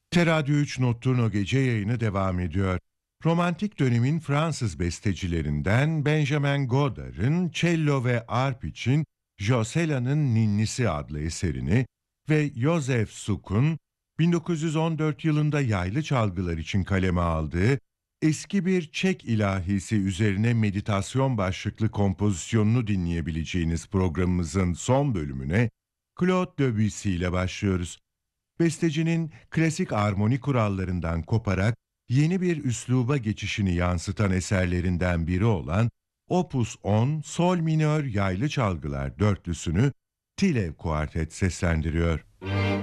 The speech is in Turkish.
Radyo 3 Notturno gece yayını devam ediyor. Romantik dönemin Fransız bestecilerinden Benjamin Godard'ın cello ve arp için Josela'nın Ninnisi adlı eserini ve Joseph Suk'un 1914 yılında yaylı çalgılar için kaleme aldığı eski bir Çek ilahisi üzerine meditasyon başlıklı kompozisyonunu dinleyebileceğiniz programımızın son bölümüne Claude Debussy ile başlıyoruz. Bestecinin klasik armoni kurallarından koparak yeni bir üsluba geçişini yansıtan eserlerinden biri olan Opus 10 Sol minör yaylı çalgılar dörtlüsünü Tilev Kuartet seslendiriyor.